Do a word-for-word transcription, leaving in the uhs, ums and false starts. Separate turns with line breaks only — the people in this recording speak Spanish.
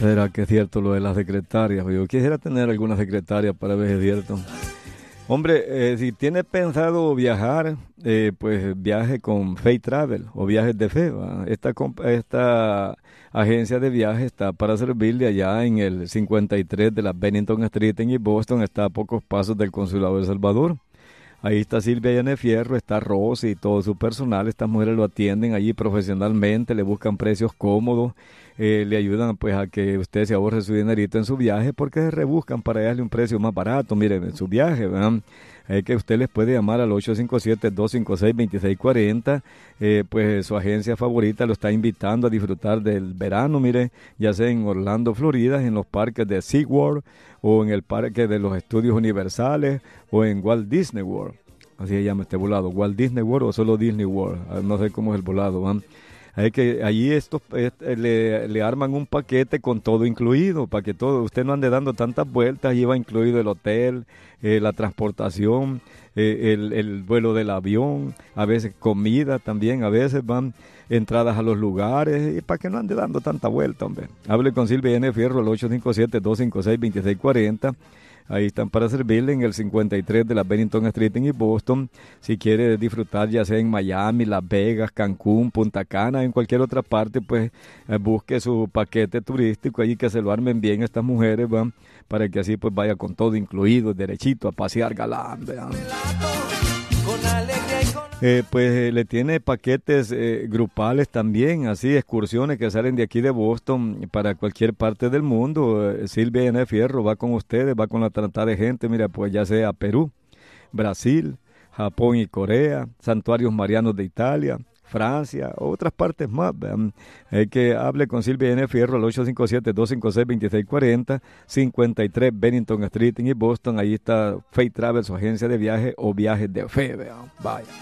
¿Será que es cierto lo de las secretarias? Yo quisiera tener alguna secretaria para ver si es cierto. Hombre, eh, si tiene pensado viajar, eh, pues viaje con Fay Travel o viajes de fe, ¿va? Esta, comp- esta agencia de viajes está para servirle allá en el cincuenta y tres de la Bennington Street en East Boston, está a pocos pasos del Consulado de El Salvador. Ahí está Silvia Llane Fierro, está Rosy y todo su personal. Estas mujeres lo atienden allí profesionalmente, le buscan precios cómodos, eh, le ayudan pues a que usted se ahorre su dinerito en su viaje porque se rebuscan para darle un precio más barato, miren, en su viaje, ¿verdad? Es que usted les puede llamar al ocho cinco siete, dos cinco seis, dos seis cuatro cero, eh, pues su agencia favorita lo está invitando a disfrutar del verano, mire, ya sea en Orlando, Florida, en los parques de SeaWorld o en el parque de los Estudios Universales o en Walt Disney World. Así se llama este volado, Walt Disney World o solo Disney World, ah, no sé cómo es el volado, ¿va? Es que allí estos este, le, le arman un paquete con todo incluido, para que todo, usted no ande dando tantas vueltas, allí va incluido el hotel, eh, la transportación, eh, el, el vuelo del avión, a veces comida también, a veces van entradas a los lugares, y para que no ande dando tanta vuelta, hombre. Hable con Silvia N. Fierro al ocho cinco siete, dos cinco seis, dos seis cuatro cero. Ahí están para servirle en el cincuenta y tres de la Bennington Street en East Boston. Si quiere disfrutar ya sea en Miami, Las Vegas, Cancún, Punta Cana, en cualquier otra parte, pues eh, busque su paquete turístico allí que se lo armen bien estas mujeres, van, para que así pues vaya con todo incluido, derechito a pasear galán, vean. Eh, pues eh, le tiene paquetes eh, grupales también, así excursiones que salen de aquí de Boston para cualquier parte del mundo. Eh, Silvia N. Fierro va con ustedes, va con la tratada de gente, mira, pues ya sea Perú, Brasil, Japón y Corea, santuarios marianos de Italia, Francia, otras partes más. Vean. Hay que hable con Silvia N. Fierro al ocho cinco siete, dos cinco seis, dos seis cuatro cero, cincuenta y tres Bennington Street en East Boston. Ahí está Fay Travel, su agencia de viaje o viajes de fe. Vean. Vaya.